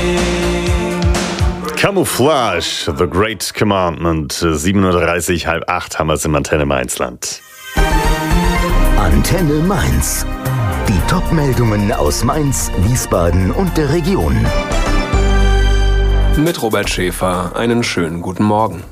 Camouflage, The Great Commandment, 7.30 Uhr, 7:30, haben wir es im Antenne Mainzland. Antenne Mainz. Die Top-Meldungen aus Mainz, Wiesbaden und der Region. Mit Robert Schäfer, einen schönen guten Morgen.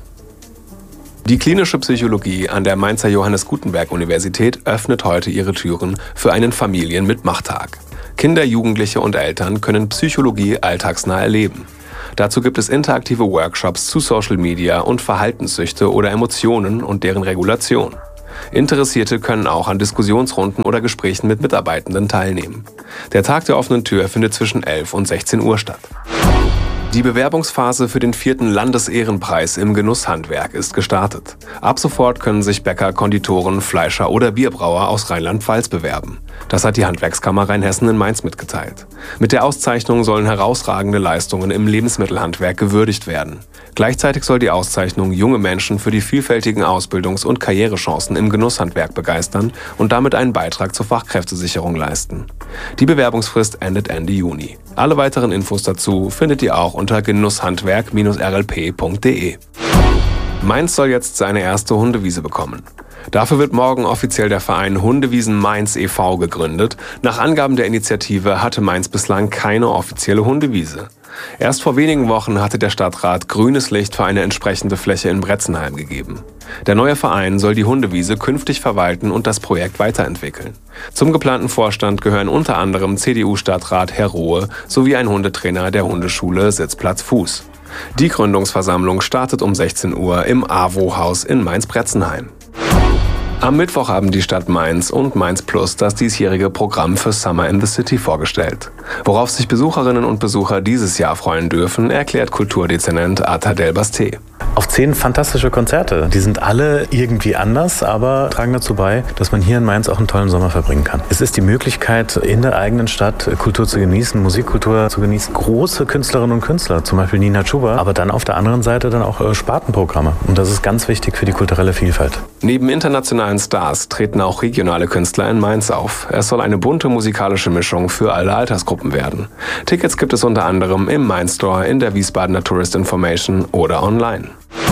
Die klinische Psychologie an der Mainzer Johannes Gutenberg Universität öffnet heute ihre Türen für einen Familien-Mitmachtag. Kinder, Jugendliche und Eltern können Psychologie alltagsnah erleben. Dazu gibt es interaktive Workshops zu Social Media und Verhaltenssüchte oder Emotionen und deren Regulation. Interessierte können auch an Diskussionsrunden oder Gesprächen mit Mitarbeitenden teilnehmen. Der Tag der offenen Tür findet zwischen 11 und 16 Uhr statt. Die Bewerbungsphase für den 4. Landesehrenpreis im Genusshandwerk ist gestartet. Ab sofort können sich Bäcker, Konditoren, Fleischer oder Bierbrauer aus Rheinland-Pfalz bewerben. Das hat die Handwerkskammer Rheinhessen in Mainz mitgeteilt. Mit der Auszeichnung sollen herausragende Leistungen im Lebensmittelhandwerk gewürdigt werden. Gleichzeitig soll die Auszeichnung junge Menschen für die vielfältigen Ausbildungs- und Karrierechancen im Genusshandwerk begeistern und damit einen Beitrag zur Fachkräftesicherung leisten. Die Bewerbungsfrist endet Ende Juni. Alle weiteren Infos dazu findet ihr auch unter genusshandwerk-rlp.de. Mainz soll jetzt seine erste Hundewiese bekommen. Dafür wird morgen offiziell der Verein Hundewiesen Mainz e.V. gegründet. Nach Angaben der Initiative hatte Mainz bislang keine offizielle Hundewiese. Erst vor wenigen Wochen hatte der Stadtrat grünes Licht für eine entsprechende Fläche in Bretzenheim gegeben. Der neue Verein soll die Hundewiese künftig verwalten und das Projekt weiterentwickeln. Zum geplanten Vorstand gehören unter anderem CDU-Stadtrat Herr Rohe sowie ein Hundetrainer der Hundeschule Sitzplatz Fuß. Die Gründungsversammlung startet um 16 Uhr im AWO-Haus in Mainz-Bretzenheim. Am Mittwoch haben die Stadt Mainz und Mainz Plus das diesjährige Programm für Summer in the City vorgestellt. Worauf sich Besucherinnen und Besucher dieses Jahr freuen dürfen, erklärt Kulturdezernent Ata Delbasté. Auf 10 fantastische Konzerte. Die sind alle irgendwie anders, aber tragen dazu bei, dass man hier in Mainz auch einen tollen Sommer verbringen kann. Es ist die Möglichkeit, in der eigenen Stadt Kultur zu genießen, Musikkultur zu genießen. Große Künstlerinnen und Künstler, zum Beispiel Nina Chuba, aber dann auf der anderen Seite dann auch Spartenprogramme. Und das ist ganz wichtig für die kulturelle Vielfalt. Neben internationalen Stars treten auch regionale Künstler in Mainz auf. Es soll eine bunte musikalische Mischung für alle Altersgruppen werden. Tickets gibt es unter anderem im Mainz Store, in der Wiesbadener Tourist Information oder online.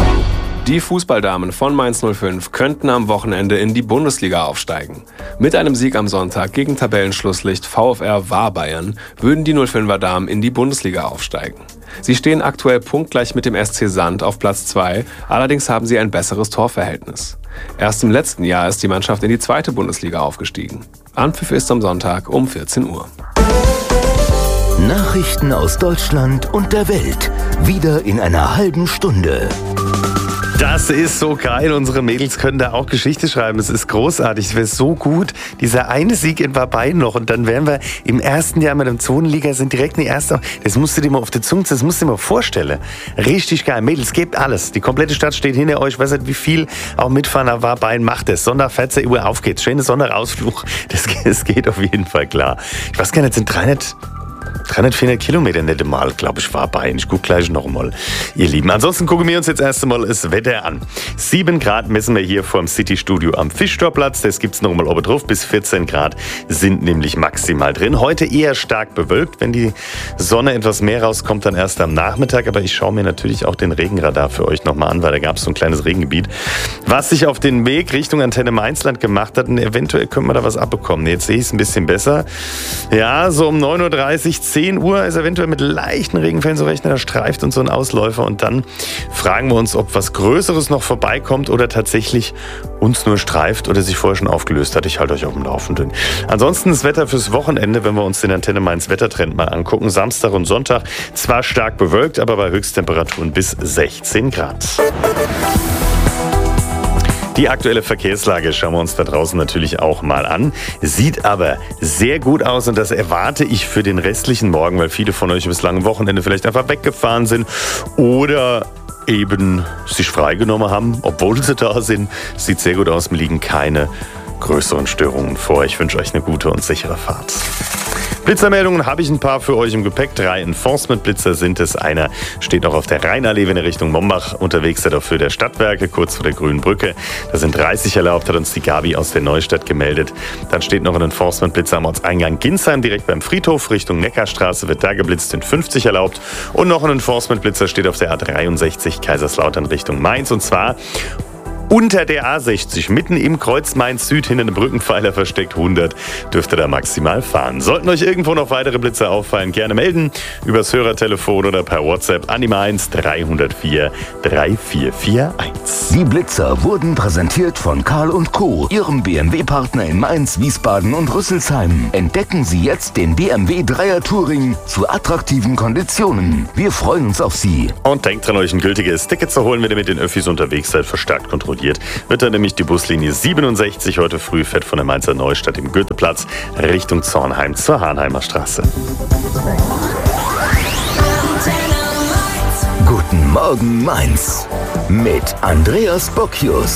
Die Fußballdamen von Mainz 05 könnten am Wochenende in die Bundesliga aufsteigen. Mit einem Sieg am Sonntag gegen Tabellenschlusslicht VfR Wahrbayern würden die 05er Damen in die Bundesliga aufsteigen. Sie stehen aktuell punktgleich mit dem SC Sand auf Platz 2, allerdings haben sie ein besseres Torverhältnis. Erst im letzten Jahr ist die Mannschaft in die 2. Bundesliga aufgestiegen. Anpfiff ist am Sonntag um 14 Uhr. Nachrichten aus Deutschland und der Welt. Wieder in einer halben Stunde. Das ist so geil. Unsere Mädels können da auch Geschichte schreiben. Es ist großartig. Es wäre so gut. Dieser eine Sieg in Wahrbein noch. Und dann wären wir im ersten Jahr mit dem 2. Liga, sind direkt in die erste. Das musst du dir mal auf der Zunge, das musst du dir mal vorstellen. Richtig geil. Mädels, gebt alles. Die komplette Stadt steht hinter euch. Ich weiß nicht, wie viel auch mitfahren nach Wahrbein macht es. Sonntag 14 Uhr auf geht's. Schöner Sonderausflug. Das geht auf jeden Fall klar. Ich weiß gar nicht, sind 300, 400 Kilometer nicht mal, glaube ich, war bei. Ich gucke gleich noch mal, ihr Lieben. Ansonsten gucken wir uns jetzt erst einmal das Wetter an. 7 Grad messen wir hier vorm City-Studio am Fischtorplatz. Das gibt es noch mal oben drauf. Bis 14 Grad sind nämlich maximal drin. Heute eher stark bewölkt. Wenn die Sonne etwas mehr rauskommt, dann erst am Nachmittag. Aber ich schaue mir natürlich auch den Regenradar für euch noch mal an, weil da gab es so ein kleines Regengebiet, was sich auf den Weg Richtung Antenne Mainzland gemacht hat. Und eventuell können wir da was abbekommen. Jetzt sehe ich es ein bisschen besser. Ja, so um 9.30 Uhr, 10 Uhr ist eventuell mit leichten Regenfällen zu rechnen, da streift uns so ein Ausläufer und dann fragen wir uns, ob was Größeres noch vorbeikommt oder tatsächlich uns nur streift oder sich vorher schon aufgelöst hat. Ich halte euch auf dem Laufenden. Ansonsten das Wetter fürs Wochenende, wenn wir uns den Antenne Mainz Wettertrend mal angucken. Samstag und Sonntag zwar stark bewölkt, aber bei Höchsttemperaturen bis 16 Grad. Die aktuelle Verkehrslage schauen wir uns da draußen natürlich auch mal an. Sieht aber sehr gut aus und das erwarte ich für den restlichen Morgen, weil viele von euch bis lange Wochenende vielleicht einfach weggefahren sind oder eben sich freigenommen haben, obwohl sie da sind. Sieht sehr gut aus, mir liegen keine größeren Störungen vor. Ich wünsche euch eine gute und sichere Fahrt. Blitzermeldungen habe ich ein paar für euch im Gepäck. 3 Enforcement-Blitzer sind es. Einer steht noch auf der Rheinallee, wenn ihr Richtung Mombach unterwegs seid, auf Höhe der Stadtwerke, kurz vor der Grünen Brücke. Da sind 30 erlaubt, hat uns die Gabi aus der Neustadt gemeldet. Dann steht noch ein Enforcement-Blitzer am Ortseingang Ginsheim, direkt beim Friedhof, Richtung Neckarstraße wird da geblitzt, in 50 erlaubt. Und noch ein Enforcement-Blitzer steht auf der A63 Kaiserslautern Richtung Mainz, und zwar unter der A60, mitten im Kreuz Mainz-Süd, hinter einem Brückenpfeiler versteckt, 100, dürft ihr da maximal fahren. Sollten euch irgendwo noch weitere Blitze auffallen, gerne melden, übers Hörertelefon oder per WhatsApp an die Mainz 304 3441. Die Blitzer wurden präsentiert von Karl & Co., Ihrem BMW-Partner in Mainz, Wiesbaden und Rüsselsheim. Entdecken Sie jetzt den BMW 3er Touring zu attraktiven Konditionen. Wir freuen uns auf Sie. Und denkt dran, euch ein gültiges Ticket zu holen, wenn ihr mit den Öffis unterwegs seid, verstärkt kontrolliert. Wird dann nämlich die Buslinie 67 heute früh fährt von der Mainzer Neustadt im Goetheplatz Richtung Zornheim zur Hahnheimer Straße. Guten Morgen Mainz mit Andreas Bocchius.